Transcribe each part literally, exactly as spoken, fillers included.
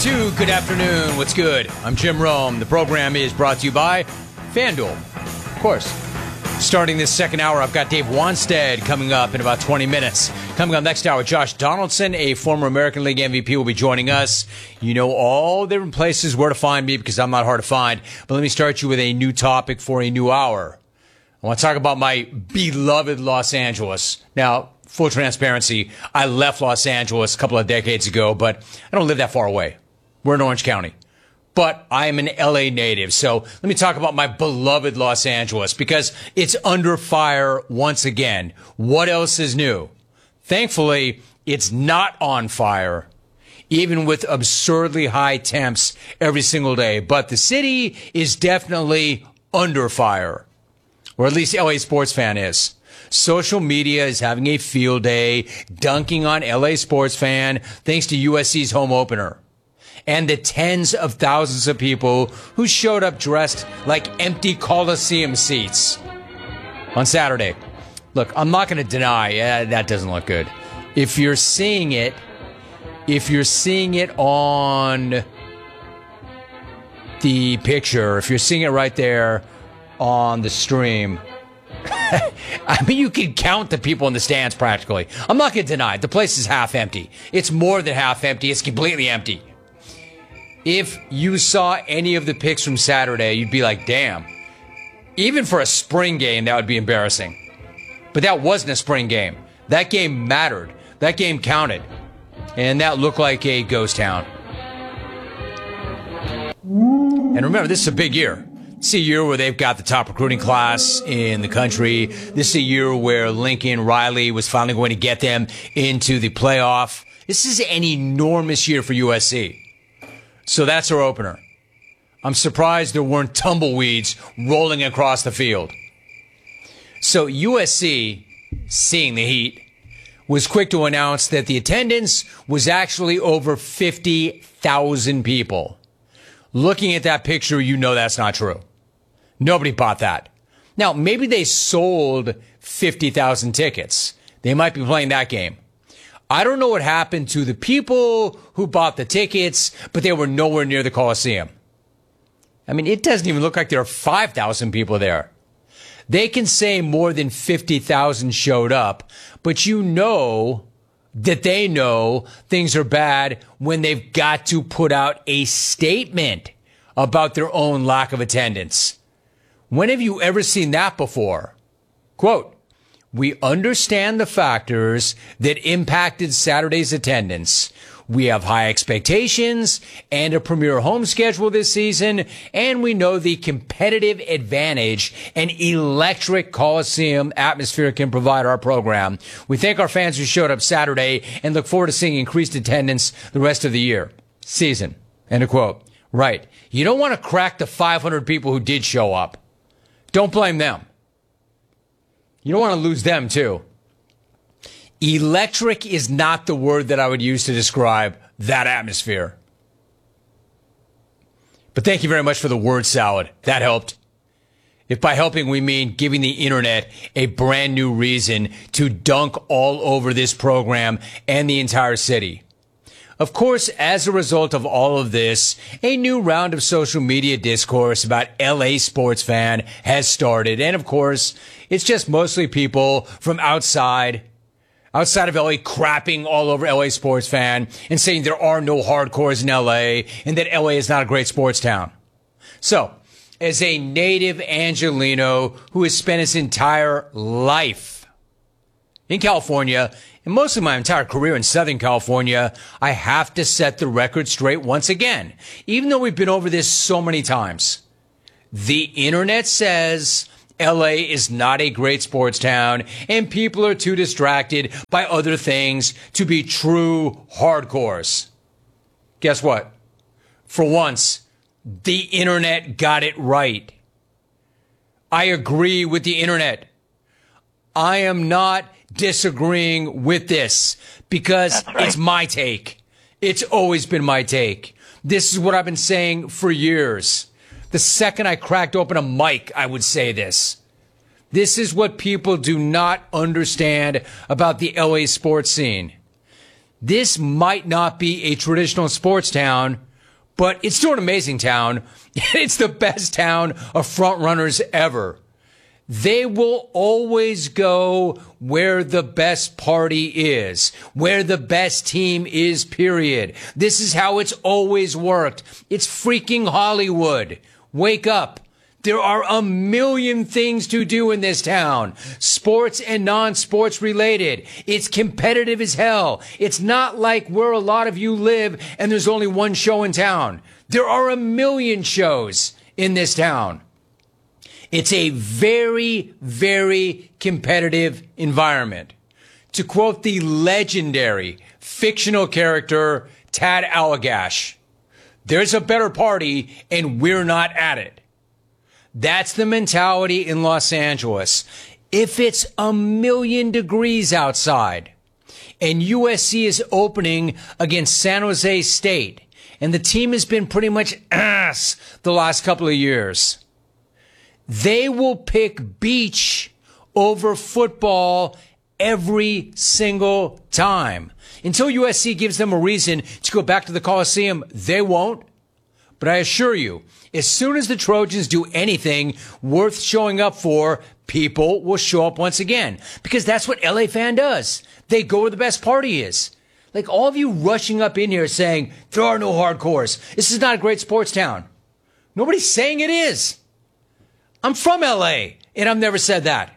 two, good afternoon. What's good? I'm Jim Rome. The program is brought to you by FanDuel. Of course. Starting this second hour, I've got Dave Wanstead coming up in about twenty minutes. Coming up next hour, Josh Donaldson, a former American League M V P, will be joining us. You know all different places where to find me because I'm not hard to find. But let me start you with a new topic for a new hour. I want to talk about my beloved Los Angeles. Now, full transparency, I left Los Angeles a couple of decades ago, but I don't live that far away. We're in Orange County. But I am an L A native, so let me talk about my beloved Los Angeles because it's under fire once again. What else is new? Thankfully, it's not on fire, even with absurdly high temps every single day. But the city is definitely under fire, or at least L A Sports Fan is. Social media is having a field day, dunking on L A Sports Fan thanks to U S C's home opener. And the tens of thousands of people who showed up dressed like empty Coliseum seats on Saturday. Look, I'm not going to deny uh, that doesn't look good. If you're seeing it, if you're seeing it on the picture, if you're seeing it right there on the stream, I mean, you can count the people in the stands practically. I'm not going to deny it. The place is half empty. It's more than half empty. It's completely empty. If you saw any of the pics from Saturday, you'd be like, damn. Even for a spring game, that would be embarrassing. But that wasn't a spring game. That game mattered. That game counted. And that looked like a ghost town. And remember, this is a big year. This is a year where they've got the top recruiting class in the country. This is a year where Lincoln Riley was finally going to get them into the playoff. This is an enormous year for U S C. So that's our opener. I'm surprised there weren't tumbleweeds rolling across the field. So U S C, seeing the heat, was quick to announce that the attendance was actually over fifty thousand people. Looking at that picture, you know that's not true. Nobody bought that. Now, maybe they sold fifty thousand tickets. They might be playing that game. I don't know what happened to the people who bought the tickets, but they were nowhere near the Coliseum. I mean, it doesn't even look like there are five thousand people there. They can say more than fifty thousand showed up, but you know that they know things are bad when they've got to put out a statement about their own lack of attendance. When have you ever seen that before? Quote, "We understand the factors that impacted Saturday's attendance. We have high expectations and a premier home schedule this season, and we know the competitive advantage an electric Coliseum atmosphere can provide our program. We thank our fans who showed up Saturday and look forward to seeing increased attendance the rest of the year, season." End of quote. Right. You don't want to crack the five hundred people who did show up. Don't blame them. You don't want to lose them, too. Electric is not the word that I would use to describe that atmosphere. But thank you very much for the word salad. That helped. If by helping we mean giving the internet a brand new reason to dunk all over this program and the entire city. Of course, as a result of all of this, a new round of social media discourse about L A Sports Fan has started. And of course, it's just mostly people from outside, outside of L A crapping all over L A Sports Fan and saying there are no hardcores in L A and that L A is not a great sports town. So, as a native Angelino who has spent his entire life in California, and most of my entire career in Southern California, I have to set the record straight once again, even though we've been over this so many times. The internet says L A is not a great sports town, and people are too distracted by other things to be true hardcores. Guess what? For once, the internet got it right. I agree with the internet. I am not disagreeing with this because right. It's my take. It's always been my take. This is what I've been saying for years. The second I cracked open a mic, I would say this. This is what people do not understand about the L A sports scene. This might not be a traditional sports town, but it's still an amazing town. It's the best town of front runners ever. They will always go where the best party is, where the best team is, period. This is how it's always worked. It's freaking Hollywood. Wake up. There are a million things to do in this town, sports and non-sports related. It's competitive as hell. It's not like where a lot of you live and there's only one show in town. There are a million shows in this town. It's a very, very competitive environment. To quote the legendary fictional character Tad Allagash, there's a better party and we're not at it. That's the mentality in Los Angeles. If it's a million degrees outside and U S C is opening against San Jose State and the team has been pretty much ass the last couple of years, they will pick beach over football every single time. Until U S C gives them a reason to go back to the Coliseum, they won't. But I assure you, as soon as the Trojans do anything worth showing up for, people will show up once again. Because that's what L A fan does. They go where the best party is. Like all of you rushing up in here saying, there are no hardcores. This is not a great sports town. Nobody's saying it is. I'm from L A, and I've never said that.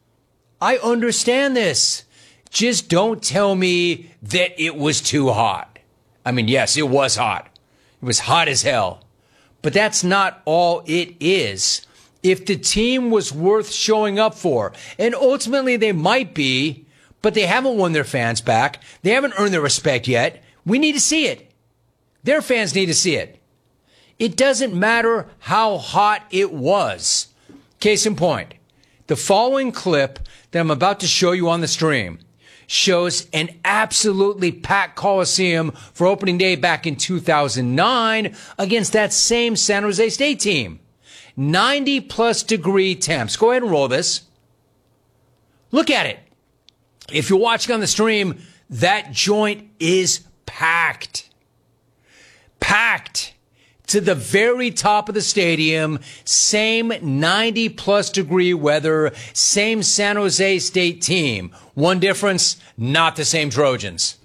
I understand this. Just don't tell me that it was too hot. I mean, yes, it was hot. It was hot as hell. But that's not all it is. If the team was worth showing up for, and ultimately they might be, but they haven't won their fans back. They haven't earned their respect yet. We need to see it. Their fans need to see it. It doesn't matter how hot it was. Case in point, the following clip that I'm about to show you on the stream shows an absolutely packed Coliseum for opening day back in two thousand nine against that same San Jose State team. ninety plus degree temps. Go ahead and roll this. Look at it. If you're watching on the stream, that joint is packed. Packed. To the very top of the stadium, same ninety plus degree weather, same San Jose State team. One difference, not the same Trojans.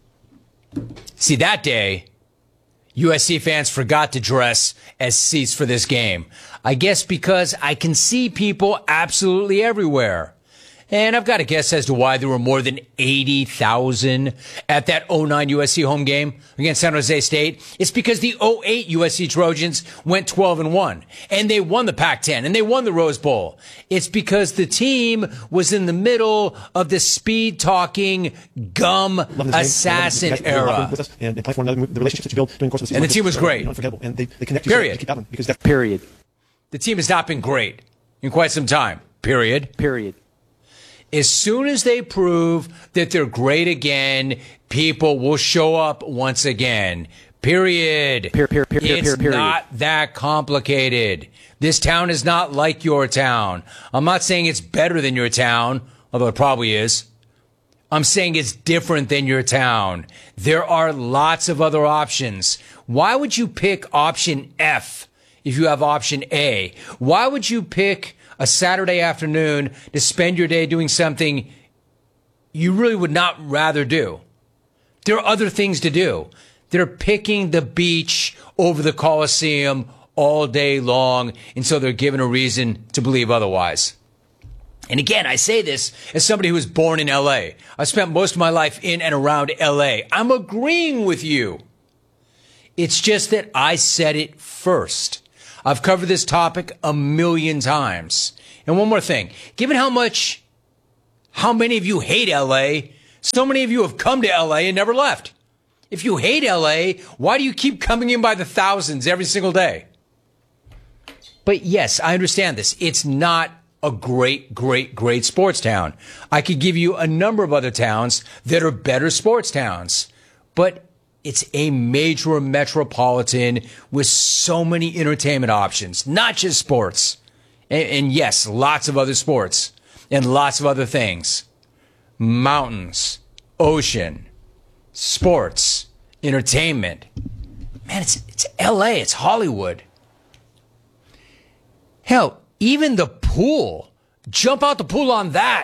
See, that day, U S C fans forgot to dress as seats for this game. I guess because I can see people absolutely everywhere. And I've got a guess as to why there were more than eighty thousand at that oh nine U S C home game against San Jose State. It's because the oh eight U S C Trojans went twelve and one, and they won the Pac ten, and they won the Rose Bowl. It's because the team was in the middle of the speed-talking, gum assassin era. And the team was great. Period. Period. The team has not been great in quite some time. Period. Period. As soon as they prove that they're great again, people will show up once again. Period. Period. Period. Period. It's period. not that complicated. This town is not like your town. I'm not saying it's better than your town, although it probably is. I'm saying it's different than your town. There are lots of other options. Why would you pick option F if you have option A? Why would you pick a Saturday afternoon to spend your day doing something you really would not rather do? There are other things to do. They're picking the beach over the Coliseum all day long, and so they're given a reason to believe otherwise. And again, I say this as somebody who was born in L A. I spent most of my life in and around L A. I'm agreeing with you. It's just that I said it first. I've covered this topic a million times. And one more thing. Given how much, how many of you hate L A, so many of you have come to L A and never left. If you hate L A, why do you keep coming in by the thousands every single day? But yes, I understand this. It's not a great, great, great sports town. I could give you a number of other towns that are better sports towns. But it's a major metropolitan with so many entertainment options, not just sports. And, and yes, lots of other sports and lots of other things. Mountains, ocean, sports, entertainment. Man, it's it's L A. It's Hollywood. Hell, even the pool. Jump out the pool on that.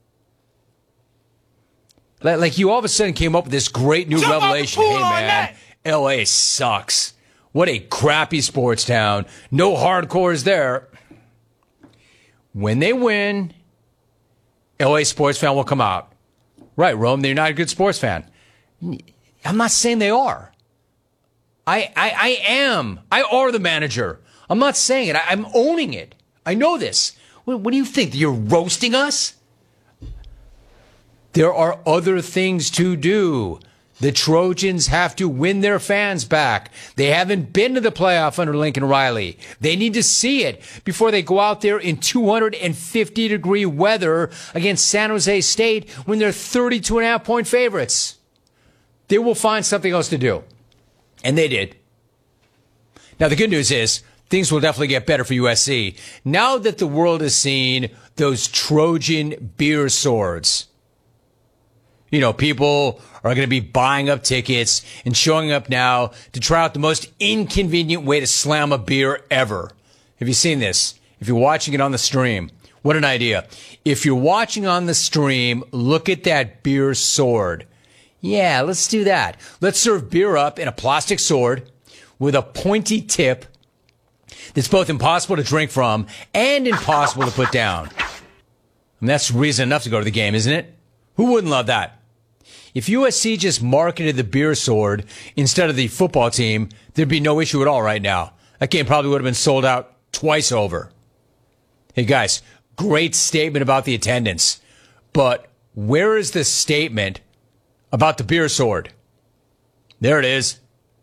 Like you all of a sudden came up with this great new Jump revelation. Hey, man, L A sucks. What a crappy sports town. No hardcores there. When they win, L A sports fan will come out. Right, Rome, they're not a good sports fan. I'm not saying they are. I I, I am. I are the manager. I'm not saying it. I, I'm owning it. I know this. What, what do you think? You're roasting us? There are other things to do. The Trojans have to win their fans back. They haven't been to the playoff under Lincoln Riley. They need to see it before they go out there in two hundred fifty degree weather against San Jose State when they're thirty-two and a half point favorites. They will find something else to do. And they did. Now, the good news is things will definitely get better for U S C. Now that the world has seen those Trojan beer swords. You know, people are going to be buying up tickets and showing up now to try out the most inconvenient way to slam a beer ever. Have you seen this? If you're watching it on the stream, what an idea. If you're watching on the stream, look at that beer sword. Yeah, let's do that. Let's serve beer up in a plastic sword with a pointy tip that's both impossible to drink from and impossible to put down. And that's reason enough to go to the game, isn't it? Who wouldn't love that? If U S C just marketed the beer sword instead of the football team, there'd be no issue at all right now. That game probably would have been sold out twice over. Hey guys, great statement about the attendance. But where is the statement about the beer sword? There it is.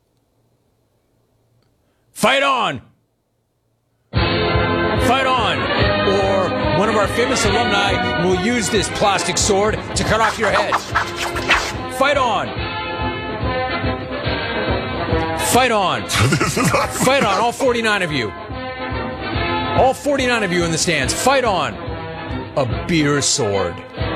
Fight on! Fight on! Or one of our famous alumni will use this plastic sword to cut off your head. Fight on! Fight on! Fight on, all forty-nine of you. All forty-nine of you in the stands. Fight on! A beer sword.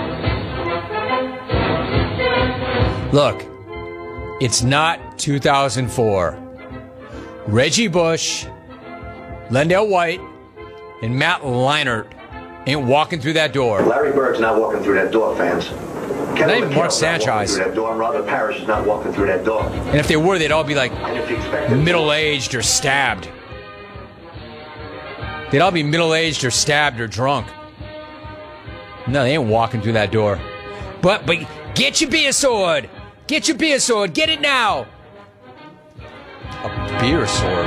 Look, it's not two thousand four. Reggie Bush, Lendale White, and Matt Leinart ain't walking through that door. Larry Bird's not walking through that door, fans. Not even Mark Sanchez. That door, and Robert Parrish is not walking through that door. And if they were, they'd all be like middle-aged or stabbed. They'd all be middle-aged or stabbed or drunk. No, they ain't walking through that door. But, but get your beer sword. Get your beer sword. Get it now. A beer sword.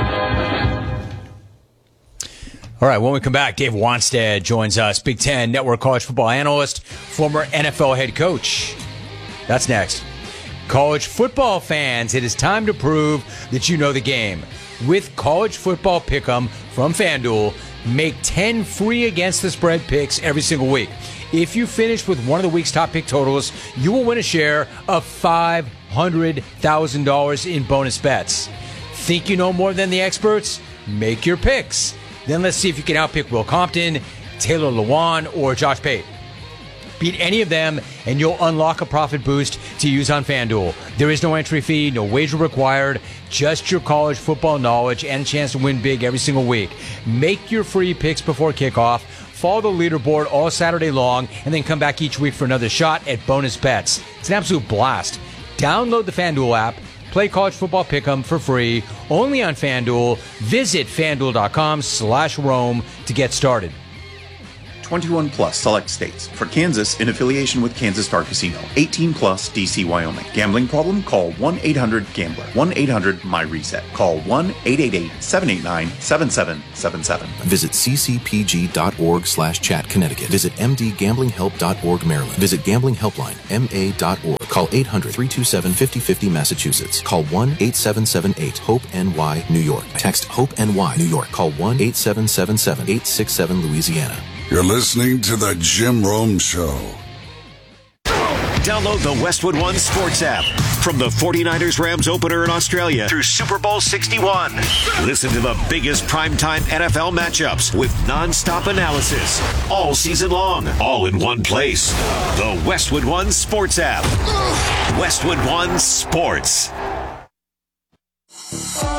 All right, when we come back, Dave Wannstedt joins us, Big Ten Network college football analyst, former N F L head coach. That's next. College football fans, it is time to prove that you know the game. With College Football Pick'em from FanDuel, make ten free against the spread picks every single week. If you finish with one of the week's top pick totals, you will win a share of five hundred thousand dollars in bonus bets. Think you know more than the experts? Make your picks. Then let's see if you can outpick Will Compton, Taylor Lewan, or Josh Pate. Beat any of them, and you'll unlock a profit boost to use on FanDuel. There is no entry fee, no wager required, just your college football knowledge and a chance to win big every single week. Make your free picks before kickoff, follow the leaderboard all Saturday long, and then come back each week for another shot at bonus bets. It's an absolute blast. Download the FanDuel app. Play College Football Pick'em for free, only on FanDuel. Visit FanDuel.com slash Rome to get started. twenty-one plus select states. For Kansas, in affiliation with Kansas Star Casino. eighteen plus D C, Wyoming. Gambling problem? Call one eight hundred gambler. one eight hundred my reset. Call one eight eight eight seven eight nine seven seven seven seven. Visit ccpg.org slash chat Connecticut. Visit mdgamblinghelp.org Maryland. Visit Gambling Helpline M A dot org. Call eight hundred three two seven five zero five zero Massachusetts. Call one eight seven seven eight HOPE N Y New York. Text HOPE N Y New York. Call one eight seven seven seven eight six seven Louisiana. You're listening to The Jim Rome Show. Download the Westwood One Sports app. From the forty-niners Rams opener in Australia through Super Bowl sixty-one. Listen to the biggest primetime N F L matchups with nonstop analysis all season long, all in one place. The Westwood One Sports app. Westwood One Sports.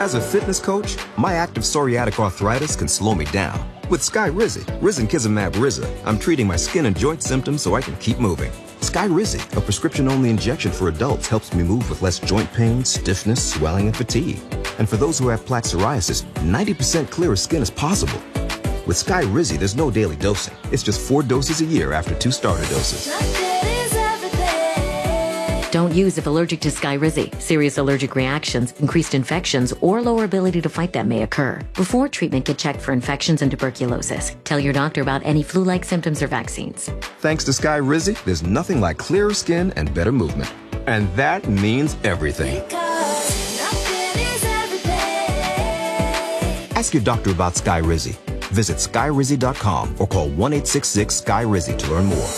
As a fitness coach, my active psoriatic arthritis can slow me down. With Skyrizi, Risankizumab Riza, I'm treating my skin and joint symptoms so I can keep moving. Skyrizi, a prescription-only injection for adults, helps me move with less joint pain, stiffness, swelling, and fatigue. And for those who have plaque psoriasis, ninety percent clearer skin is possible. With Skyrizi, there's no daily dosing. It's just four doses a year after two starter doses. Don't use if allergic to Skyrizi. Serious allergic reactions, increased infections, or lower ability to fight them may occur. Before treatment, get checked for infections and tuberculosis. Tell your doctor about any flu-like symptoms or vaccines. Thanks to Skyrizi, there's nothing like clearer skin and better movement. And that means everything. Ask your doctor about Skyrizi. Visit Skyrizi dot com or call one eight six six Sky Rizi to learn more.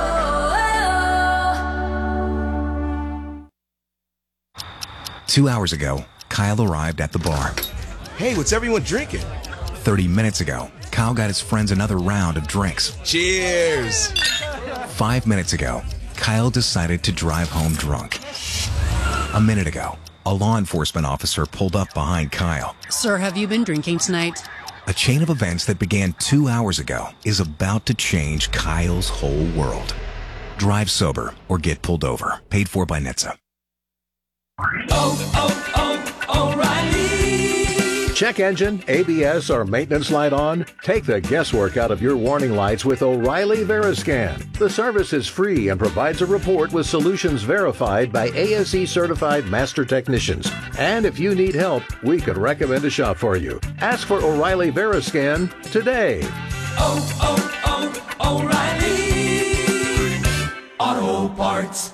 Two hours ago, Kyle arrived at the bar. Hey, what's everyone drinking? Thirty minutes ago, Kyle got his friends another round of drinks. Cheers! Five minutes ago, Kyle decided to drive home drunk. A minute ago, a law enforcement officer pulled up behind Kyle. Sir, have you been drinking tonight? A chain of events that began two hours ago is about to change Kyle's whole world. Drive sober or get pulled over. Paid for by N H T S A. Oh, oh, oh, O'Reilly! Check engine, A B S, or maintenance light on? Take the guesswork out of your warning lights with O'Reilly Veriscan. The service is free and provides a report with solutions verified by A S E certified master technicians. And if you need help, we could recommend a shop for you. Ask for O'Reilly Veriscan today. Oh, oh, oh, O'Reilly Auto Parts.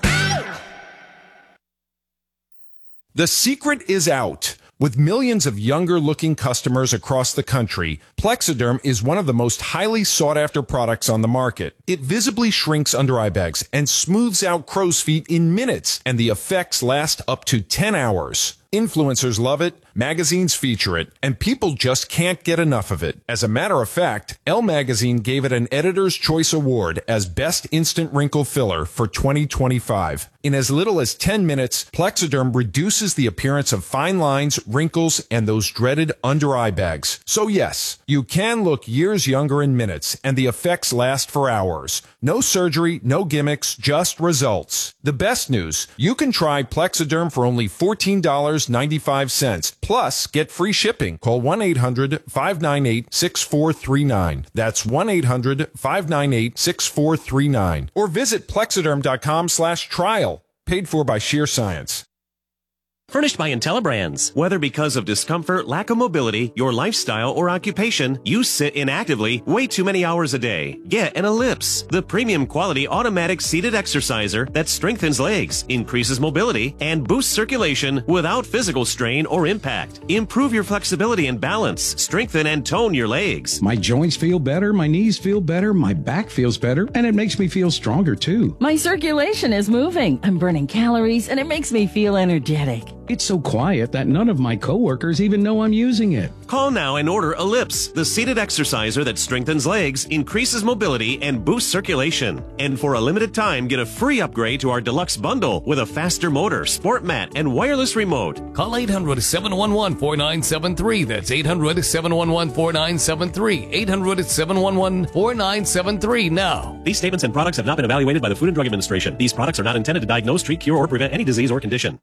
The secret is out. With millions of younger-looking customers across the country, Plexiderm is one of the most highly sought-after products on the market. It visibly shrinks under-eye bags and smooths out crow's feet in minutes, and the effects last up to ten hours. Influencers love it, magazines feature it, and people just can't get enough of it. As a matter of fact, Elle Magazine gave it an Editor's Choice Award as Best Instant Wrinkle Filler for twenty twenty-five. In as little as ten minutes, Plexiderm reduces the appearance of fine lines, wrinkles, and those dreaded under-eye bags. So yes, you can look years younger in minutes, and the effects last for hours. No surgery, no gimmicks, just results. The best news, you can try Plexiderm for only fourteen dollars and ninety-five cents. Plus, get free shipping. Call one eight hundred five nine eight six four three nine. That's one eight hundred five nine eight six four three nine. Or visit plexiderm.com slash trial. Paid for by Sheer Science. Furnished by IntelliBrands. Whether because of discomfort, lack of mobility, your lifestyle, or occupation, you sit inactively way too many hours a day. Get an Ellipse, the premium quality automatic seated exerciser that strengthens legs, increases mobility, and boosts circulation without physical strain or impact. Improve your flexibility and balance, strengthen and tone your legs. My joints feel better, my knees feel better, my back feels better, and it makes me feel stronger too. My circulation is moving. I'm burning calories, and it makes me feel energetic. It's so quiet that none of my coworkers even know I'm using it. Call now and order Ellipse, the seated exerciser that strengthens legs, increases mobility, and boosts circulation. And for a limited time, get a free upgrade to our deluxe bundle with a faster motor, sport mat, and wireless remote. Call eight hundred seven one one four nine seven three. That's eight hundred seven one one four nine seven three. eight hundred seven one one four nine seven three now. These statements and products have not been evaluated by the Food and Drug Administration. These products are not intended to diagnose, treat, cure, or prevent any disease or condition.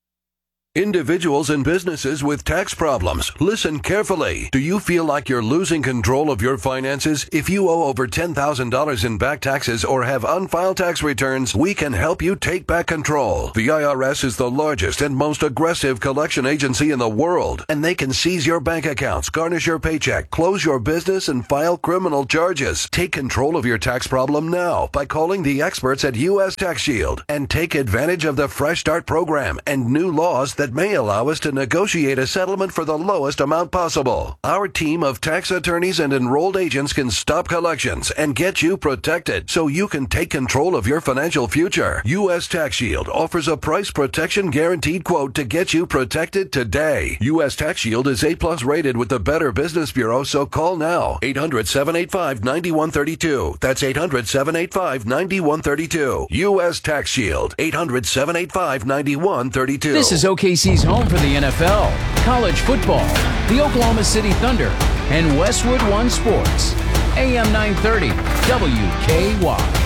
Individuals and businesses with tax problems, listen carefully. Do you feel like you're losing control of your finances? If you owe over ten thousand dollars in back taxes or have unfiled tax returns, we can help you take back control. The I R S is the largest and most aggressive collection agency in the world, and they can seize your bank accounts, garnish your paycheck, close your business, and file criminal charges. Take control of your tax problem now by calling the experts at U S Tax Shield and take advantage of the Fresh Start program and new laws that that may allow us to negotiate a settlement for the lowest amount possible. Our team of tax attorneys and enrolled agents can stop collections and get you protected so you can take control of your financial future. U S Tax Shield offers a price protection guaranteed quote to get you protected today. U S Tax Shield is A plus rated with the Better Business Bureau, so call now. eight hundred seven eight five nine one three two. That's eight hundred seven eight five nine one three two. U S Tax Shield. eight hundred seven eight five nine one three two. This is O K C's home for the N F L. college football, the Oklahoma City Thunder, and Westwood One Sports. A M nine thirty, W K Y.